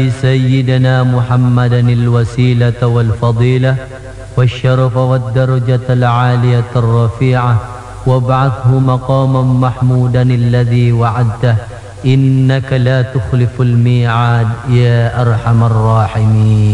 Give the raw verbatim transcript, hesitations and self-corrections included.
سيدنا محمدا الوسيلة والفضيلة والشرف والدرجة العالية الرفيعة وابعثه مقاما محمودا الذي وعدته إنك لا تخلف الميعاد يا أرحم الراحمين.